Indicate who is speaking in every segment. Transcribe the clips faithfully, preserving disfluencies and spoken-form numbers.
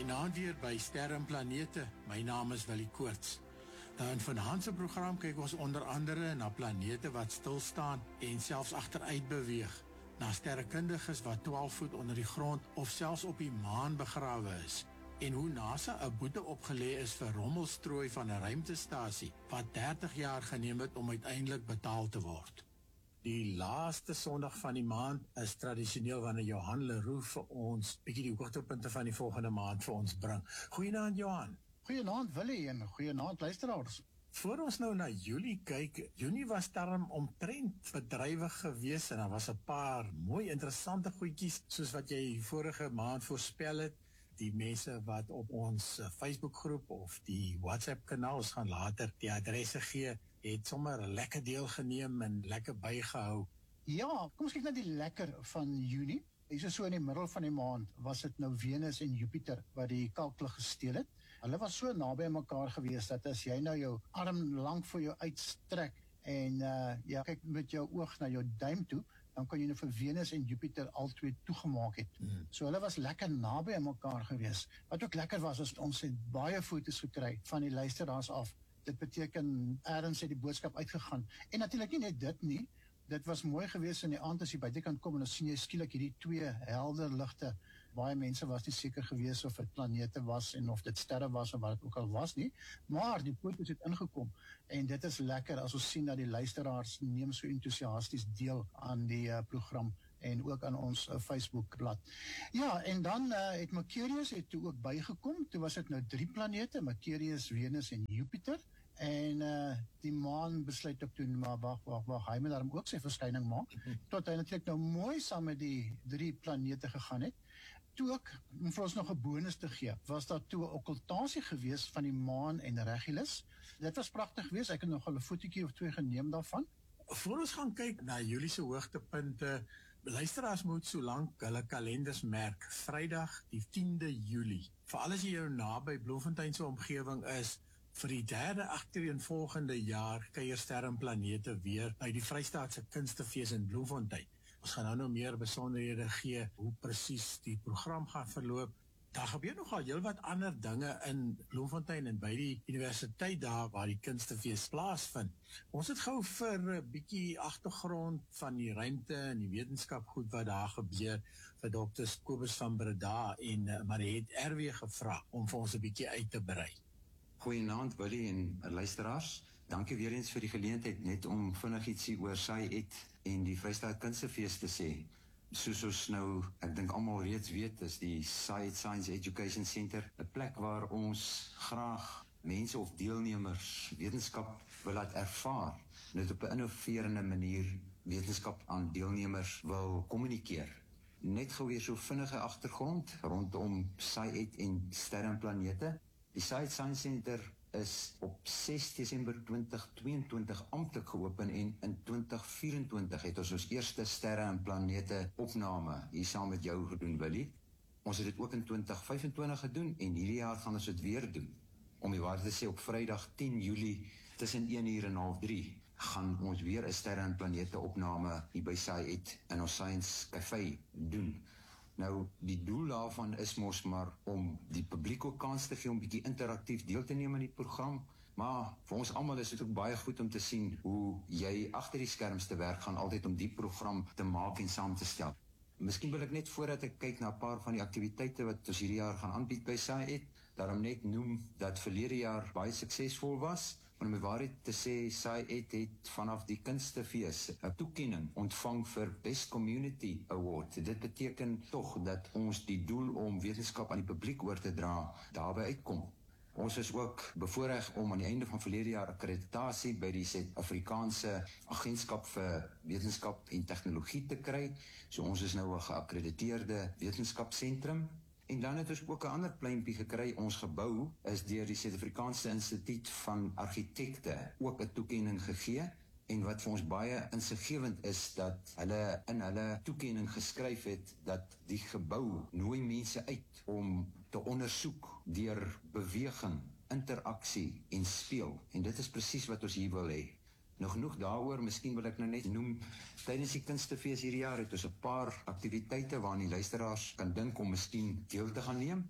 Speaker 1: Goeienaand weer by Sterre en Planete. My naam is Willie Koorts. Nou in vanaand se program kyk ons onder andere na planete wat stilstaan en selfs agteruit beweeg, na sterrekundiges wat twaalf voet onder die grond of selfs op die maan begrawe is, en hoe NASA 'n boete opgelê is vir rommelstrooi van 'n ruimtestasie wat dertig jaar geneem het om uiteindelik betaal te word. Die laaste Sondag van die maand is tradisioneel wanneer Johan Leroux vir ons bietjie die hoogtepunte van die volgende maand vir ons bring. Goeienaand Johan.
Speaker 2: Goeienaand Willie en goeienaand luisteraars.
Speaker 1: Voor ons nou na Julie kyk, Junie was daarom omtrent bedrywig gewees en daar was 'n paar mooi interessante goedjies soos wat jy vorige maand voorspel het. Die mense wat op ons uh, Facebookgroep of die WhatsApp kanaal, ons gaan later die adresse gee, het sommer 'n lekker deel geneem en lekker bygehou.
Speaker 2: Ja, kom ons kyk na die lekker van Junie. Hier is so in die middel van die maand was dit nou Venus en Jupiter wat die kalklig gesteel het. Hulle was so naby aan mekaar gewees dat as jy nou jou arm lank voor jou uitstrek en uh, ja, kyk met jou oog na jou duim toe, dan kan jy nou vir Venus en Jupiter al twee toegemaak het. Hmm. So hulle was lekker naby aan mekaar gewees. Wat ook lekker was, is ons het baie foto's gekry van die luisteraars af. Dit beteken, ergens het die boodskap uitgegaan. En natuurlik nie net dit nie, dit was mooi gewees in die aand as jy buitekant kom en dan sien jy skielik hierdie twee helder ligte. Baie mense was nie seker gewees of dit planete was en of dit sterre was of wat het ook al was nie, maar die foto's het ingekom en dit is lekker as ons sien dat die luisteraars neem so enthousiasties deel aan die uh, program en ook aan ons uh, Facebookblad. Ja, en dan uh, het Mercurius het toe ook bygekom, toe was dit nou drie planete, Mercurius, Venus en Jupiter, en uh, die maan besluit ook toe, maar wacht, wacht, wacht, hy moet daarom ook sy verskyning maak, tot hy natuurlijk nou mooi saam met die drie planete gegaan het. Toe ook, om vir ons nog 'n bonus te gee, was daar toe 'n okkultasie gewees van die maan en Regulus. Dit was pragtig gewees, ek het nog 'n fotootjie of twee geneem daarvan.
Speaker 1: Voor ons gaan kyk na Julie se hoogtepunte, luisteraars moet so lank hulle kalenders merk, Vrydag die tiende Julie. Veral as jy jou naby Bloemfontein se omgewing is, vir die derde agtereenvolgende jaar kuier Sterre en Planete weer by die Vrystaatse Kunstefees in Bloemfontein. Ons gaan nou nou meer besonderhede gee hoe presies die program gaan verloop. Daar gebeur nogal heel wat ander dinge in Bloemfontein en by die universiteit daar waar die Kunstefees plaasvind. Ons het gou vir 'n bietjie agtergrond van die ruimte en die wetenskap goed wat daar gebeur vir dokter Kobus van Breda en uh, Mariet R W gevra om vir ons 'n bietjie uit te brei.
Speaker 3: Goeienaand Willie en luisteraars. Dankie weer eens vir die geleentheid net om vinnig ietsie oor SciEd en die Vrystaat Kunstefees te sê. Soos ons nou, ek dink almal reeds weet, is die SciEd Science Education Center 'n plek waar ons graag mense of deelnemers wetenskap wil laat ervaar, net op 'n innoverende manier wetenskap aan deelnemers wil kommunikeer. Net gou weer so vinnige agtergrond rondom SciEd en Sterre en Planete. Die SciEd Science Center is op ses Desember twintig tweeëntwintig amptelik geopen en in twintig vyf-en-twintig het ons ons eerste Sterre en Planete opname hier saam met jou gedoen, Willie. Ons het dit ook in twintig vyf-en-twintig gedoen en hierdie jaar gaan ons dit weer doen. Om die waarheid te sê, op Vrydag tien Julie tussen een uur en half drie gaan ons weer 'n Sterre en Planete opname hier by SciEd in ons Science Café doen. Nou, die doel daarvan is mos maar om die publiek ook kans te gee om bietjie interaktief deel te neem aan die program, maar vir ons almal is dit ook baie goed om te sien hoe jy agter die skerms te werk gaan altyd om die program te maak en saam te stel. Miskien wil ek net voordat ek kyk na 'n paar van die aktiwiteite wat ons hierdie jaar gaan aanbied by SciEd, daarom net noem dat verlede jaar baie suksesvol was. Maar om die waarheid te sê, SciEd het vanaf die Kunstefees 'n toekenning ontvang vir Best Community Award. Dit beteken tog dat ons die doel om wetenskap aan die publiek oor te dra, daarby uitkom. Ons is ook bevoorreg om aan die einde van verlede jaar akkreditasie by die Suid-Afrikaanse Agentskap vir Wetenskap en Tegnologie te kry. So ons is nou 'n geakkrediteerde wetenskapsentrum. En dan het ons ook 'n ander pleintjie gekry. Ons gebou is deur die Suid-Afrikaanse Instituut van Argitekte ook 'n toekenning gegee. En wat vir ons baie insiggewend is, dat hulle in hulle toekenning geskryf het dat die gebou nooi mense uit om te ondersoek deur beweging, interaksie en speel. En dit is presies wat ons hier wil hê. Nou genoeg daaroor, miskien wil ek nou net noem, tydens die Kunstefees hierdie jaar het ons 'n paar aktiwiteite waaraan die luisteraars kan dink om miskien deel te gaan neem.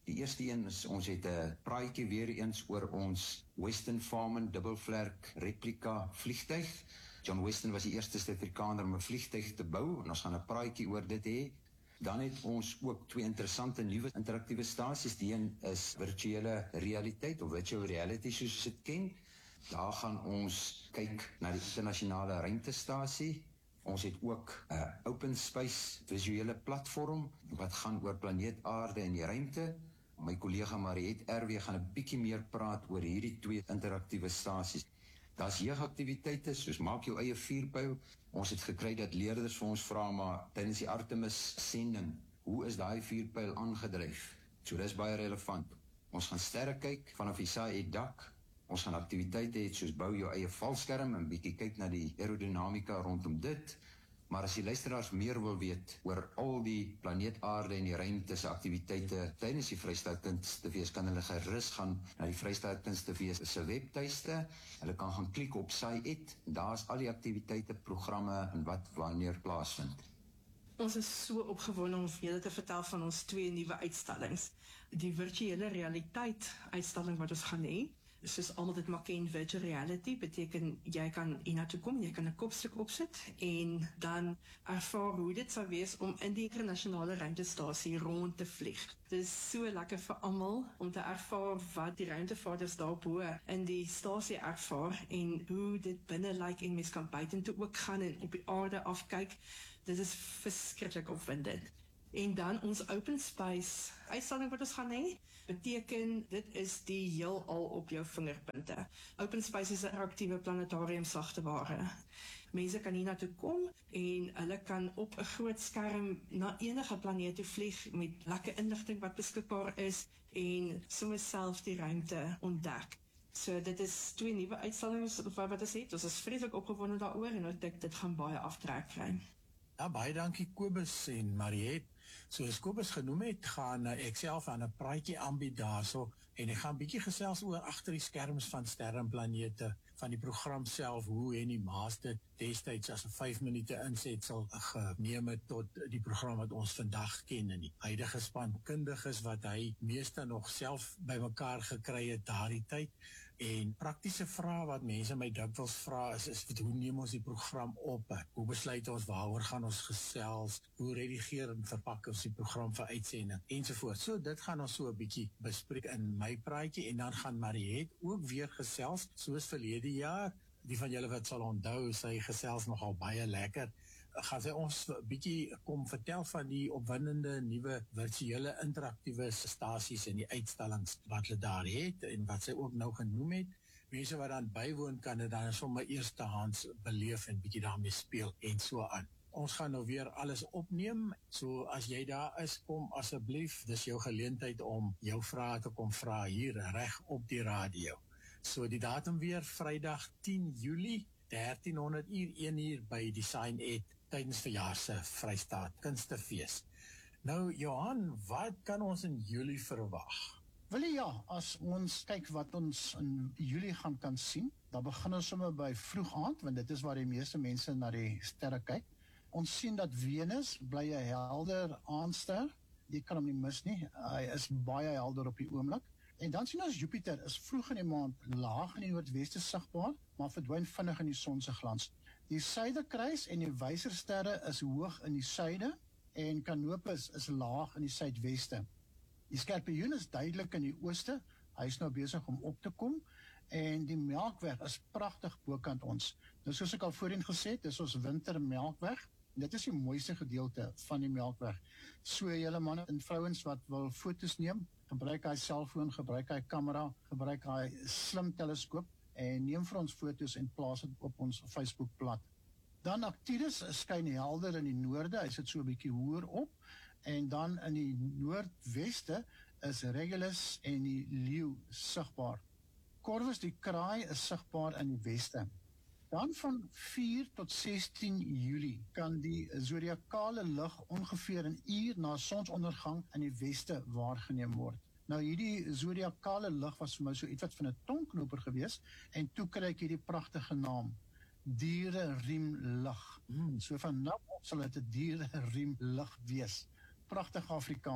Speaker 3: Die eerste een is, ons het 'n praatjie weer eens oor ons Western Farman dubbelvlerk replika vliegtuig. John Weston was die eerste Suid-Afrikaner om 'n vliegtuig te bou, en ons gaan 'n praatjie oor dit hê. Dan het ons ook twee interessante nuwe interaktiewe stasies. Die een is virtuele realiteit of virtual reality soos ons dit ken. Daar gaan ons kyk na die internasionale ruimtestasie. Ons het ook 'n uh, open space visuele platform wat gaan oor planeet Aarde en die ruimte. My kollega Mariet R W gaan 'n bietjie meer praat oor hierdie twee interaktiewe stasies. Daar's jeugaktiwiteite, soos maak jou eie vuurpyl. Ons het gekry dat leerders vir ons vra, maar tydens die Artemis sending, hoe is daai vuurpyl aangedryf? So dis baie relevant. Ons gaan sterre kyk vanaf die S A I dak. Ons gaan aktiwiteite hê soos bou jou eie valskerm en bietjie kyk na die aerodinamika rondom dit. Maar as die luisteraars meer wil weet oor al die planeet Aarde en die ruimte se aktiwiteite tydens die Vrystaat Kunstefees, kan hulle gerus gaan na die Vrystaat Kunstefees se webtuiste. Hulle kan gaan klik op S A I et. Daar's al die aktiwiteite, programme en wat wanneer plaasvind.
Speaker 4: Ons is so opgewonde om julle te vertel van ons twee nuwe uitstallings. Die virtuele realiteit uitstalling wat ons gaan hê, soos almal dit maar ken, virtual reality, beteken jy kan hiernatoe kom, jy kan 'n kopstuk opsit en dan ervaar hoe dit sou wees om in die internasionale ruimtestasie rond te vlieg. Dit is so lekker vir almal om te ervaar wat die ruimtevaarders daarbo in die stasie ervaar en hoe dit binne lyk en mens kan buitentoe ook gaan en op die aarde afkyk. Dit is verskriklik opwindend. En dan ons open space uitstalling wat ons gaan hê, beteken dit is die heelal op jou vingerpunte. Open space is 'n interaktiewe planetarium sagte ware. Mense kan hiernatoe kom en hulle kan op 'n groot skerm na enige planeet toe vlieg met lekker inligting wat beskikbaar is en sommer self die ruimte ontdek. So dit is twee nuwe uitstallings wat ons het. Ons is vreeslik opgewonde daaroor en ek dink dit gaan baie aftrek kry.
Speaker 1: Ja, baie dankie Kobus en Mariet. Soos Kobus genoem het, gaan ek self aan 'n praatjie aanbied daarso en ek gaan bietjie gesels oor agter die skerms van sterre en planete, van die program self, hoe en die maaste destyds as 'n vyf minute insetsel geneem het tot die program wat ons vandag ken en die huidige span kundiges wat hy meeste nog self bymekaar gekry het daardie tyd. En praktiese vrae wat mense my dikwels vra is, is hoe neem ons die program op? Hoe besluit ons waaroor gaan ons gesels? Hoe redigeer en verpak ons die program vir uitsending ensovoorts. So dit gaan ons so 'n bietjie bespreek in my praatjie en dan gaan Mariet ook weer gesels soos verlede jaar. Die van julle wat sal onthou, sy gesels nogal baie lekker. Gaan sy ons 'n bietjie kom vertel van die opwindende nuwe virtuele interaktiewe stasies en die uitstallings wat hulle daar het en wat sy ook nou genoem het. Mense wat dan bywoon kan dit dan sommer eerstehands beleef en bietjie daarmee speel en so aan. Ons gaan nou weer alles opneem, so as jy daar is, kom asseblief, dis jou geleentheid om jou vrae te kom vra hier reg op die radio. So die datum weer, Vrydag tien Julie, dertien honderd uur, een uur by die S A I et tydens verjaar se Vrystaat Kunstefees. Nou Johan, wat kan ons in Julie verwag?
Speaker 2: Wil jy ja, as ons kyk wat ons in Julie gaan kan sien, dan begin ons sommer by vroeg aand, want dit is waar die meeste mense na die sterre kyk. Ons sien dat Venus bly 'n helder aandster, jy kan hom nie mis nie, hy is baie helder op die oomblik. En dan sien ons Jupiter is vroeg in die maand laag in die noordweste sigbaar, maar verdwyn vinnig in die son se glans. Die Suiderkruis en die Wysersterre is hoog in die suide en Canopus is laag in die suidweste. Die Skorpioen is duidelik in die ooste, hy is nou besig om op te kom en die Melkweg is pragtig bokant ons. Nou soos ek al voorheen gesê het, dis ons wintermelkweg. Dit is die mooiste gedeelte van die Melkweg. So julle manne en vrouens wat wil foto's neem, gebruik hy selfoon, gebruik hy kamera, gebruik hy slim teleskoop en neem vir ons foto's en plaas dit op ons Facebookblad. Dan Arcturus skyn helder in die noorde, hy sit so 'n bietjie hoër op en dan in die noordweste is Regulus en die leeu sigbaar. Corvus die kraai is sigbaar in die weste. Dan van vier tot sestien Julie kan die zodiakale lig ongeveer 'n uur na sonsondergang in die weste waargeneem word. Nou hierdie zodiakale lig was vir my so iets wat van 'n tongknoper gewees en toe kry ek hierdie pragtige naam, diereriemlig. Hmm, so van nou op sal dit 'n diereriemlig wees. Pragtig Afrikaans.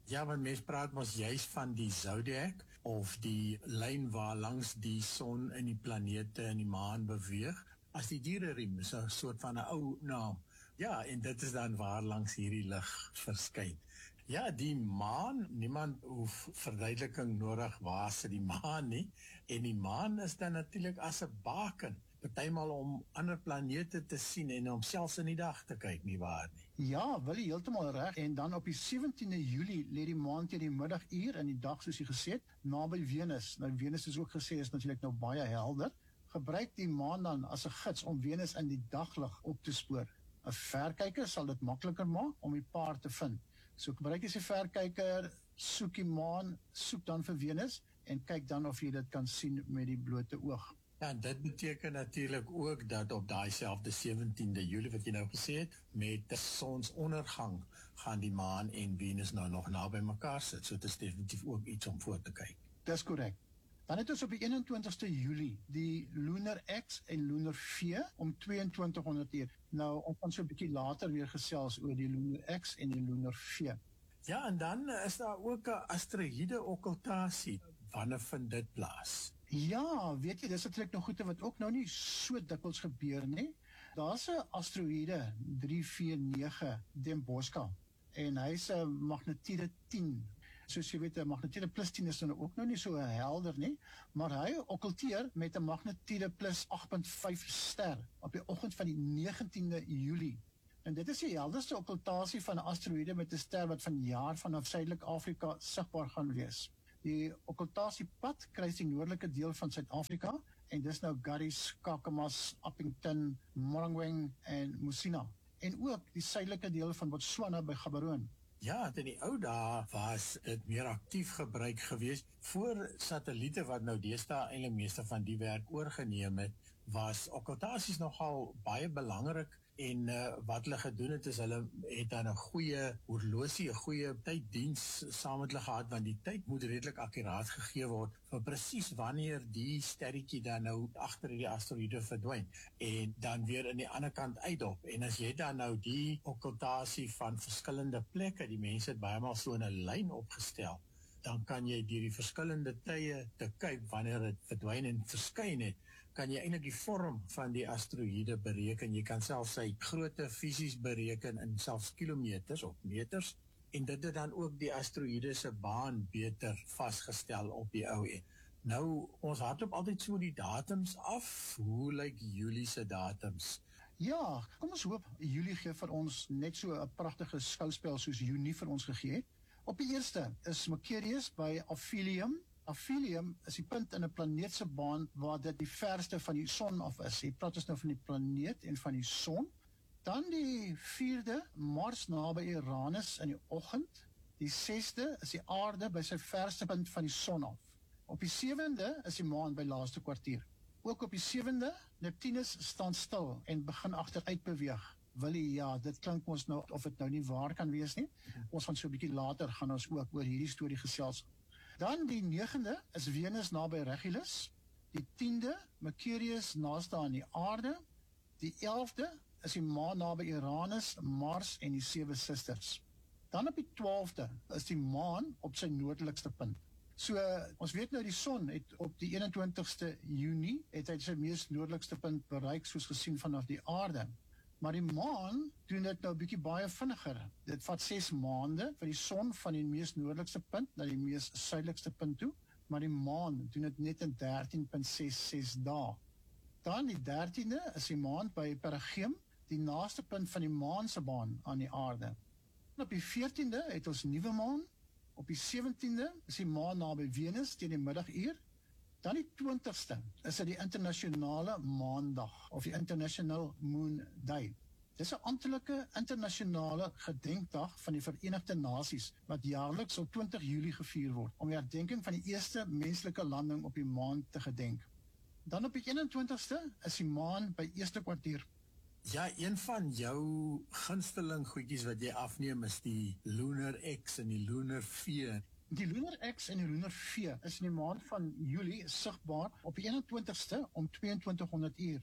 Speaker 1: Ja, want mense praat mos juist van die zodiac of die lyn waar langs die son en die planete en die maan beweeg. As die diereriem is 'n soort van 'n ou naam. Ja, en dit is dan waar langs hierdie lig verskyn. Ja, die maan, niemand hoef verduideliking nodig waar sit die maan nie. En die maan is dan natuurlik as 'n baken. Partymal om ander planete te sien en om selfs in die dag te kyk, nie waar nie.
Speaker 2: Ja, wil jy heeltemal reg. En dan op die sewentiende Julie lê die maan teen die middaguur en die dag soos jy gesê het, naby Venus. Nou Venus is ook gesê is natuurlik nou baie helder. Gebruik die maan dan as 'n gids om Venus in die daglig op te spoor. 'n Verkyker sal dit makliker maak om die paar te vind. So gebruik jy se verkyker, soek die maan, soek dan vir Venus en kyk dan of jy dit kan sien met die blote oog.
Speaker 1: Ja, dit beteken natuurlik ook dat op daai selfde sewentiende Julie wat jy nou gesê het, met die sonsondergang gaan die maan en Venus nou nog naby mekaar sit. So dit is definitief ook iets om voor te kyk.
Speaker 2: Dis korrek. Dan het ons op die eenentwintigste Julie die Lunar X en Lunar V om twee en twintig honderd uur. Nou, ons gaan so 'n bietjie later weer gesels oor die Lunar X en die Lunar V.
Speaker 1: Ja, en dan is daar ook 'n asteroïde okkultasie. Wanneer vind dit plaas?
Speaker 2: Ja, weet jy, dis natuurlik nog goeie wat ook nou nie so dikwels gebeur nie. Daar's 'n asteroïde drie vier nege Dembosca en hy's 'n magnitude tien. Soos jy weet, 'n magnitude plus tien is nou ook nou nie so helder nie, maar hy okkulteer met 'n magnitude plus agt punt vyf ster op die oggend van die negentiende Julie. En dit is die helderste okkultasie van 'n asteroïde met 'n ster wat vanjaar vanaf Suidelike Afrika sigbaar gaan wees. Die okkultasiepad kruis die noordelike deel van Suid-Afrika en dis nou Garries, Kakamas, Appington, Morangweng en Musina. En ook die suidelike deel van Botswana by Gaborone.
Speaker 1: Ja, in die ou dae was dit meer aktief gebruik geweest. Voor satelliete wat nou deesdae eintlik meeste van die werk oorgeneem het, was okkultasies nogal baie belangrik. En uh, wat hulle gedoen het is hulle het dan 'n goeie horlosie, 'n goeie tyddiens saam met hulle gehad, want die tyd moet redelik akkuraat gegee word vir presies wanneer die sterretjie dan nou agter die asteroïde verdwyn en dan weer aan die ander kant uitdop. En as jy dan nou die okkultasie van verskillende plekke, die mense het baie maal so in 'n lyn opgestel, dan kan jy deur die verskillende tye te kyk wanneer dit verdwyn en verskyn het, kan jy eintlik die vorm van die asteroïde bereken. Jy kan selfs sy grootte fisies bereken in selfs kilometers of meters, en dit het dan ook die asteroïde se baan beter vasgestel op die ou end. Nou, ons hardloop altyd so die datums af. Hoe lyk Julie se datums?
Speaker 2: Ja, kom ons hoop Julie gee vir ons net so 'n pragtige skouspel soos Junie vir ons gegee het. Op die eerste is Mercurius by Aphelium. Aphelium is die punt in 'n planeet se baan waar dit die verste van die son af is. Jy praat ons nou van die planeet en van die son. Dan die vierde, Mars naby Uranus in die oggend. Die sesde is die aarde by sy verste punt van die son af. Op die sewende is die maan by laaste kwartier. Ook op die sewende, Neptunus staan stil en begin agteruit beweeg. Willie, ja, dit klink ons nou of dit nou nie waar kan wees nie. Ons gaan so 'n bietjie later gaan ons ook oor hierdie storie gesels. Dan die negende is Venus naby Regulus. Die tiende, Mercurius naaste aan die aarde. Die elfde is die maan naby Uranus, Mars en die sewe susters. Dan op die twaalfde is die maan op sy noordelikste punt. So, ons weet nou die son het op die eenentwintigste Junie het hy sy mees noordelikste punt bereik soos gesien vanaf die aarde. Maar die maan doen dit nou 'n bietjie baie vinniger. Dit vat ses maande vir die son van die mees noordelikste punt na die mees suidelikste punt toe, maar die maan doen dit net in dertien komma ses ses dae. Dan die dertiende is die maan by Perigee, die naaste punt van die maan se baan aan die aarde. En op die veertiende het ons nuwe maan. Op die sewentiende is die maan naby Venus teen die middaguur. Dan die twintigste is dit die internasionale maandag of die International Moon Day. Dis 'n amptelike internasionale gedenkdag van die Verenigde Nasies wat jaarliks op twintig Julie gevier word om die herdenking van die eerste menslike landing op die maan te gedenk. Dan op die eenentwintigste is die maan by eerste kwartier.
Speaker 1: Ja, een van jou gunsteling goedjies wat jy afneem is die Lunar X en die Lunar V.
Speaker 2: Die Lunar X en die Lunar V is in die maand van Julie sigbaar op die eenentwintigste om tweeëntwintig honderd uur.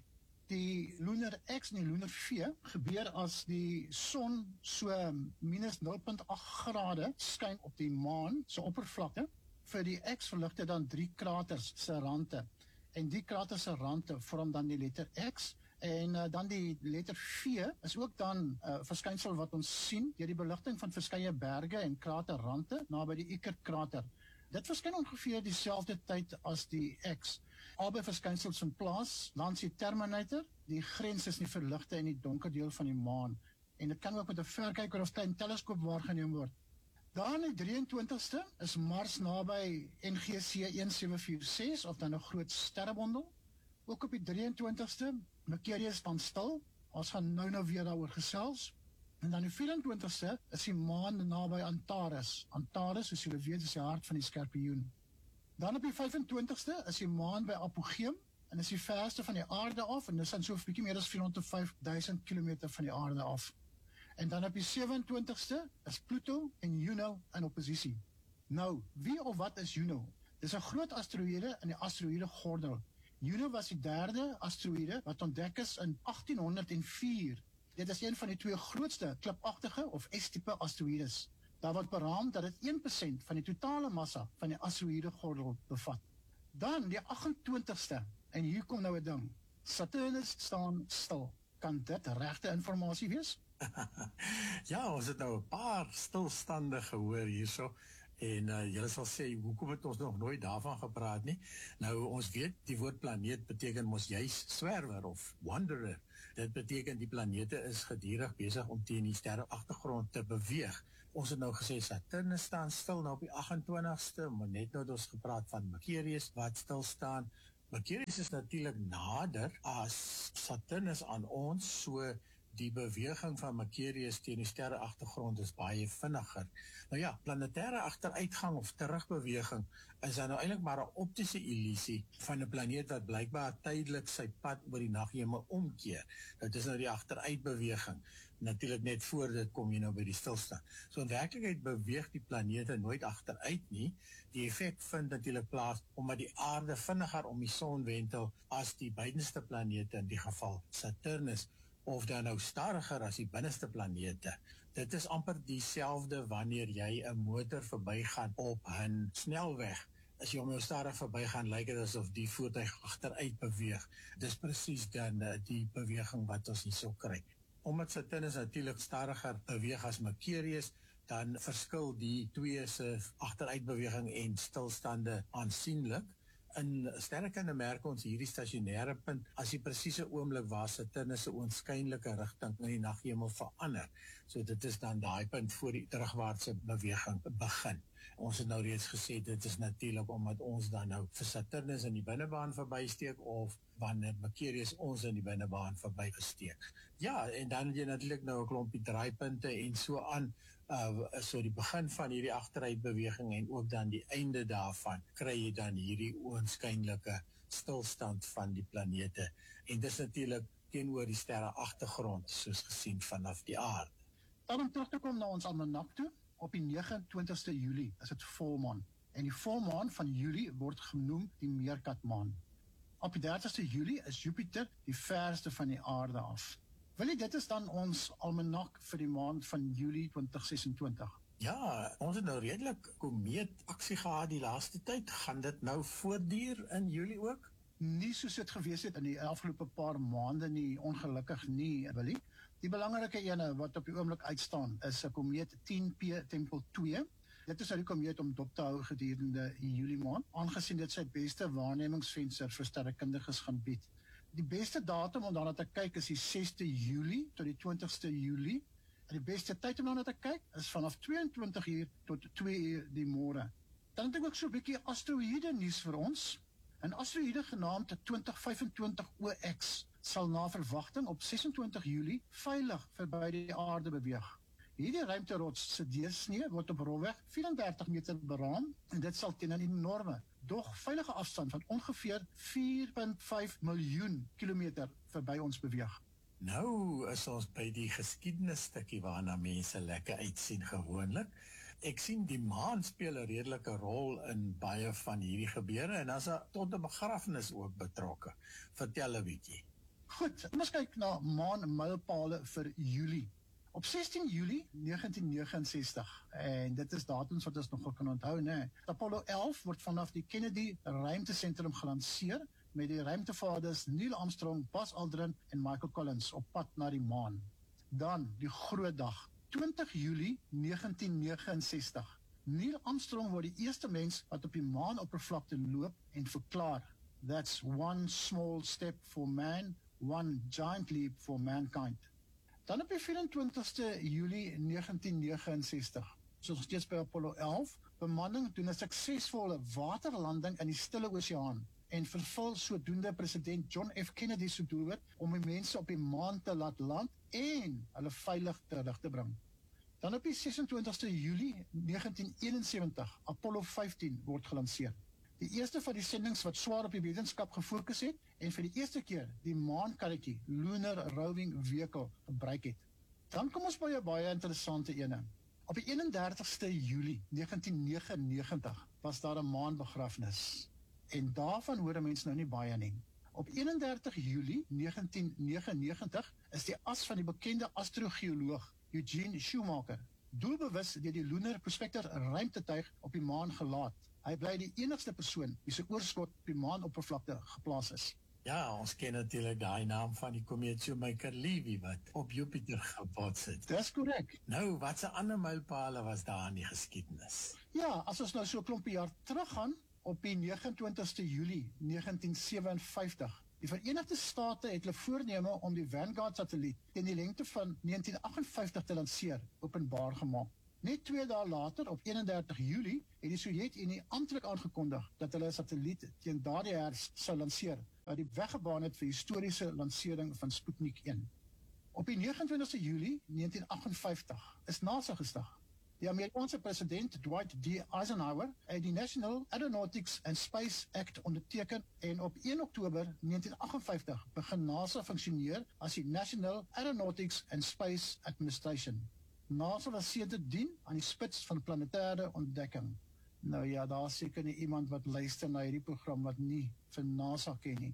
Speaker 2: Die lunar X en die lunar V gebeur as die son so minus nul punt agt grade skyn op die maan se oppervlakte. Vir die X verlig dit dan drie kraters se rande. En die kraters se rande vorm dan die letter X. En uh, dan die letter V is ook dan 'n uh, verskynsel wat ons sien deur die beligting van verskeie berge en kraterrande naby die Iker-krater. Dit verskyn ongeveer dieselfde tyd as die X. Albei verskynsels vind plaas langs die terminator. Die grens is nie verligte in die donker deel van die maan. En dit kan ook met 'n verkyker of klein teleskoop waargeneem word. Dan die drieëntwintigste is Mars naby N G C een sewe vier ses of dan 'n groot sterrebondel. Ook op die drieëntwintigste, Mercurius staan stil. Ons gaan nou nou weer daaroor gesels. En dan die vyfentwintigste is die maan naby Antares. Antares, soos julle weet, is die hart van die skorpioen. Dan op die vyfentwintigste is die maan by Apogeum en is die verste van die aarde af en dis dan so 'n bietjie meer as vierhonderd vyf duisend kilometer van die aarde af. En dan op die sewentwintigste is Pluto en Juno in oppositie. Nou, wie of wat is Juno? Dis 'n groot asteroïde in die asteroïdegordel. Juno was die derde asteroïde wat ontdek is in agtien honderd vier. Dit is een van die twee grootste klipagtige of S-tipe asteroïdes. Daar word beraam dat dit een persent van die totale massa van die asteroïdegordel bevat. Dan die agentwintigste, en hier kom nou 'n ding. Saturnus staan stil. Kan dit regte inligting wees?
Speaker 1: Ja, ons het nou 'n paar stilstande gehoor hierso. En uh, julle sal sê, hoekom het ons nog nooit daarvan gepraat nie? Nou, ons weet, die woord planeet beteken mos juis swerwer of wanderer. Dit beteken die planete is gedurig besig om teen die sterre agtergrond te beweeg. Ons het nou gesê Saturnus staan stil nou op die agentwintigste, maar net nou het ons gepraat van Mercurius wat stil staan. Mercurius is natuurlik nader as Saturnus aan ons, so die beweging van Mercurius teen die sterre agtergrond is baie vinniger. Nou ja, planetêre agteruitgang of terugbeweging is dan nou eintlik maar 'n optiese illusie van 'n planeet wat blykbaar tydelik sy pad oor die naghemel omkeer. Dit is nou die agteruitbeweging. Natuurlik net voor dit kom jy nou by die stilstand. So in werklikheid beweeg die planete nooit agteruit nie. Die effek vind natuurlik plaas omdat die aarde vinniger om die son wentel as die buitenste planete, in die geval Saturnus, of dan nou stadiger as die binneste planete. Dit is amper dieselfde wanneer jy 'n motor verbygaan op 'n snelweg. As jy hom nou stadig verbygaan, lyk dit asof die voertuig agteruit beweeg. Dis presies dan uh, die beweging wat ons hierso kry. Omdat Saturnus natuurlik stadiger beweeg as Mercurius, dan verskil die twee se agteruitbeweging en stilstande aansienlik. In sterrekunde merk ons hierdie stasionêre punt as die presiese oomblik waar Saturnus se oënskynlike rigting in die naghemel verander. So dit is dan daai punt voor die terugwaartse beweging begin. Ons het nou reeds gesê dit is natuurlik omdat ons dan nou vir Saturnus in die binnebaan verbysteek of wanneer Mercurius ons in die binnebaan verbygesteek. Ja, en dan het jy natuurlik nou 'n klompie draaipunte en so aan. Uh, so die begin van hierdie agteruitbeweging en ook dan die einde daarvan kry jy dan hierdie oënskynlike stilstand van die planete. En dis natuurlik teenoor die sterre agtergrond soos gesien vanaf die aarde.
Speaker 2: Dan om terug te kom na ons almanak toe, op die negenentwintigste Julie is dit volmaan. En die volmaan van Julie word genoem die meerkatmaan. Op die dertigste Julie is Jupiter die verste van die aarde af. Wil dit is dan ons almanak vir die maand van Julie twintig sesentwintig.
Speaker 1: Ja, ons het nou redelik komeet aksie gehad die laaste tyd. Gaan dit nou voortduur in Julie ook?
Speaker 2: Nie soos dit gewees het in die afgelope paar maande nie, ongelukkig nie, Willie. Die belangrike ene wat op die oomblik uitstaan is 'n komeet tien P Tempel twee. Dit is nou die komeet om dop te hou gedurende die Julie maand, aangesien dit sy beste waarnemingsvenster vir sterrekundiges gaan bied. Die beste datum om daarna te kyk is die sesde Julie tot die twintigste Julie. En die beste tyd om daarna te kyk is vanaf tweeëntwintig uur tot twee uur die môre. Dan het ek ook so 'n bietjie asteroïde nuus vir ons. 'n Asteroïde genaamd twintig vyfentwintig O X sal na verwagting op sesentwintig Julie veilig verby die aarde beweeg. Hierdie ruimterots se deursnee word op rolweg vyf-en-dertig meter beraam en dit sal teen 'n enorme, dog veilige afstand van ongeveer vier komma vyf miljoen kilometer verby ons beweeg.
Speaker 1: Nou is ons by die geskiedenisstukkie waarna mense lekker uitsien gewoonlik. Ek sien die maan speel 'n redelike rol in baie van hierdie gebeure en as 'n tot 'n begrafnis ook betrokke. Vertel 'n bietjie.
Speaker 2: Goed, kom ons kyk na maanmylpale vir Julie. Op sestien Julie negentien negenensestig, en dit is datums wat ons nogal kan onthou, né? Apollo elf word vanaf die Kennedy ruimtesentrum gelanseer met die ruimtevaders Neil Armstrong, Buzz Aldrin en Michael Collins op pad na die maan. Dan die groot dag, twintig Julie negentien negenensestig. Neil Armstrong word die eerste mens wat op die maanoppervlakte loop en verklaar, "That's one small step for man, one giant leap for mankind." Dan op die vyf-en-twintigste Julie negentien negenensestig, soos nog steeds by Apollo elf, bemanning doen 'n suksesvolle waterlanding in die Stille Oseaan en vervul sodoende president John F. Kennedy se doelwit om die mense op die maan te laat land en hulle veilig terug te bring. Dan op die sesentwintigste Julie negentien eenensewentig, Apollo vyftien word gelanseer. Die eerste van die sendings wat swaar op die wetenskap gefokus het en vir die eerste keer die maankarretjie Lunar Roving Vehicle gebruik het. Dan kom ons by 'n baie interessante ene. Op die eenendertigste Julie negentien negenennegentig was daar 'n maanbegrafnis. En daarvan hoor mense nou nie baie nie. Op eenendertig Julie negentien negenennegentig is die as van die bekende astrogeoloog Eugene Shoemaker doelbewus deur die Lunar Prospector ruimtetuig op die maan gelaat. Hy bly die enigste persoon wie se oorskot op die maanoppervlakte geplaas is.
Speaker 1: Ja, ons ken natuurlik daai naam van die komeet Shoemaker-Levy wat op Jupiter gebots het.
Speaker 2: Dis korrek.
Speaker 1: Nou, wat se ander mylpale was daar in die geskiedenis?
Speaker 2: Ja, as ons nou so 'n klompie jaar teruggaan, op die negenentwintigste Julie negentien sewenvyftig. Die Verenigde State het hulle voorneme om die Vanguard-satelliet teen die lengte van negentien agtenvyftig te lanseer, openbaar gemaak. Net twee dae later, op eenendertig Julie, het die Sowjetunie amptelik aangekondig dat hulle 'n satelliet teen daardie herfs sou lanseer, wat die weg gebaan het vir historiese lansering van Sputnik een. Op die negenentwintigste Julie negentien agtenvyftig is NASA gestig. Die Amerikaanse president Dwight D. Eisenhower het die National Aeronautics and Space Act onderteken en op een Oktober negentien agtenvyftig begin NASA funksioneer as die National Aeronautics and Space Administration. NASA was sedertdien aan die spits van planetêre ontdekking. Nou ja, daar is seker nie iemand wat luister na hierdie program wat nie vir NASA ken nie.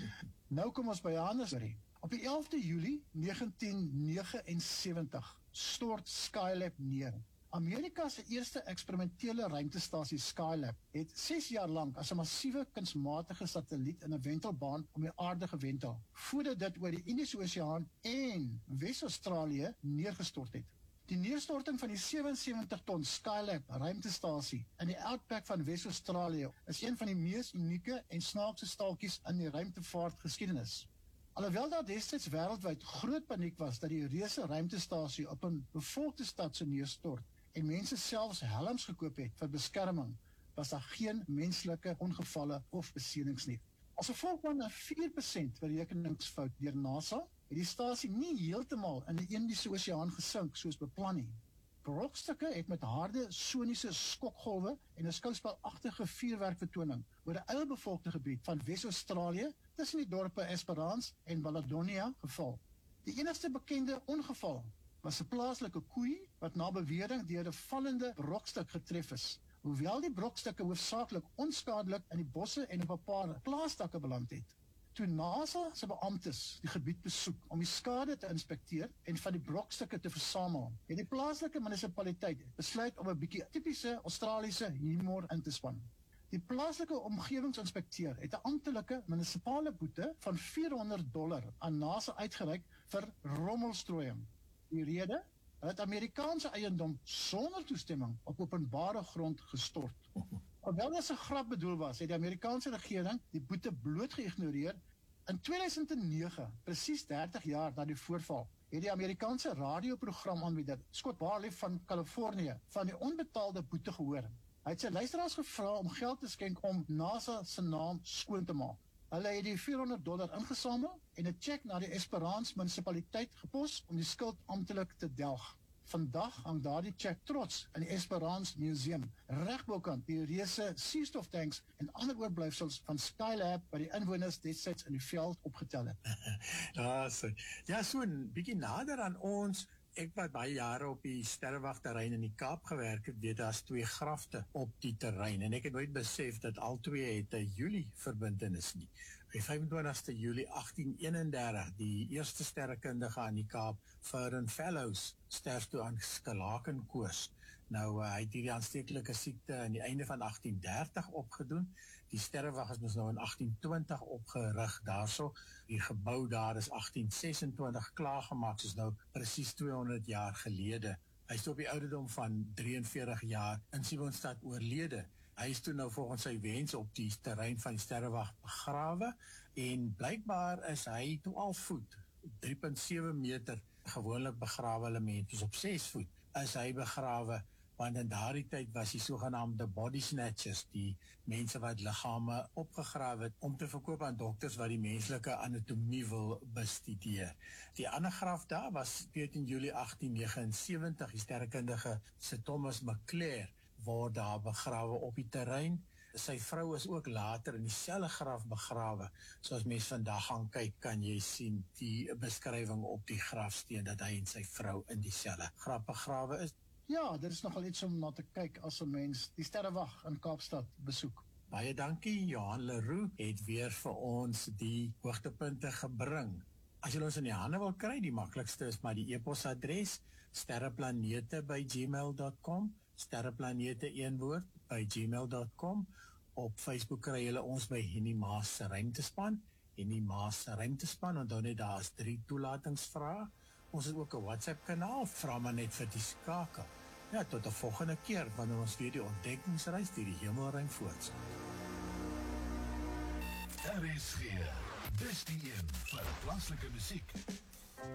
Speaker 2: Nou kom ons by 'n ander storie. Op die elfde Julie negentien negenensewentig stort Skylab neer. Amerika se eerste eksperimentele ruimtestasie Skylab het ses jaar lank as 'n massiewe kunsmatige satelliet in 'n wentelbaan om die aarde gewentel, voordat dit oor die Indiese Oseaan en Wes-Australië neergestort het. Die neerstorting van die sewensewentig ton Skylab ruimtestasie in die outback van Wes-Australië is een van die mees unieke en snaakse staaltjies in die ruimtevaart geskiedenis. Alhoewel daar destyds wêreldwyd groot paniek was dat die reuse ruimtestasie op 'n bevolkte stad sou neerstort en mense selfs helms gekoop het vir beskerming, was daar geen menslike ongevalle of beserings nie. As gevolg van 'n vier persent berekeningsfout deur NASA, het die stasie nie heeltemal in die Indiese Oseaan gesink soos beplan nie. Brokstukke het met harde soniese skokgolwe en 'n skouspelagtige vuurwerkvertoning oor 'n eilbevolkte gebied van Wes-Australië tussen die dorpe Esperance en Baladonia geval. Die enigste bekende ongeval was 'n plaaslike koei wat na bewering deur 'n vallende brokstuk getref is, hoewel die brokstukke hoofsaaklik onskadelik in die bosse en op 'n paar plaasdakke beland het. Toe NASA se beamptes die gebied besoek om die skade te inspekteer en van die brokstukke te versamel, het die plaaslike munisipaliteit besluit om 'n bietjie tipiese Australiese humor in te span. Die plaaslike omgewingsinspekteur het 'n amptelike munisipale boete van vierhonderd dollar aan NASA uitgereik vir rommelstrooiing. Die rede? Hulle het Amerikaanse eiendom sonder toestemming op openbare grond gestort. Alhoewel dit 'n grap bedoel was, het die Amerikaanse regering die boete bloot geïgnoreer. In tweeduisend nege, presies dertig jaar na die voorval, het die Amerikaanse radioprogramaanbieder Scott Barley van Kalifornië van die onbetaalde boete gehoor. Hy het sy luisteraars gevra om geld te skenk om NASA se naam skoon te maak. Hulle het die vierhonderd dollar ingesamel en 'n cheque na die Esperance munisipaliteit gepos om die skuld amptelik te delg. Vandag hang daardie cheque trots in die Esperance Museum, reg bokant die reuse suurstoftanks en ander oorblyfsels van Skylab wat die inwoners destyds in die veld opgetel het.
Speaker 1: Ja, so, ja, so 'n bietjie nader aan ons, Ek wat baie jare op die sterrewagterrein in die Kaap gewerk het, weet daar's twee grafte op die terrein en ek het nooit besef dat al twee het 'n Julie verbintenis nie. Op vyfentwintigste Julie agtien eenendertig, die eerste sterrekundige aan die Kaap, Ferdinand Fellows, sterf toe aan skalakenkoors. Nou, uh, hy het hierdie aansteeklike siekte aan die einde van agtien dertig opgedoen. Die sterrewag is mos nou in agtien twintig opgerig daarso. Die gebou daar is agtien sesentwintig klaargemaak, soos nou presies tweehonderd jaar gelede. Hy is op die ouderdom van drieënveertig jaar in Simonstad oorlede. Hy is toe nou volgens sy wens op die terrein van die sterrewag begrawe en blykbaar is hy twaalf voet, drie komma sewe meter, gewoonlik begrawe hulle mense op ses voet, is hy begrawe, want in daardie tyd was die sogenaamde body snatchers, die mense wat liggame opgegrawe het om te verkoop aan dokters wat die menslike anatomie wil bestudeer. Die ander graf daar was veertien Julie agtien negenensewentig, die sterrekundige Sir Thomas McClare word daar begrawe op die terrein. Sy vrou is ook later in dieselfde graf begrawe. So as mens vandag gaan kyk, kan jy sien die beskrywing op die grafsteen dat hy en sy vrou in dieselfde graf begrawe is.
Speaker 2: Ja, dit is nogal iets om na te kyk as 'n mens die sterrewag in Kaapstad besoek.
Speaker 1: Baie dankie, Johan Leroux het weer vir ons die hoogtepunte gebring. As jy ons in die hande wil kry, die maklikste is maar die e-posadres sterreplanete by gmail dot com, sterreplanete een woord by gmail dot com. Op Facebook kry julle ons by Henny Maas se Ruimtespan. Henny Maas se Ruimtespan, onthou net daar is drie toelatingsvrae. Ons het ook 'n WhatsApp kanaal, vra maar net vir die skakel. Ja, tot 'n volgende keer wanneer ons weer die ontdekkingsreis deur die hemelruim voortsit.
Speaker 5: R S G, dis die een vir plaaslike musiek.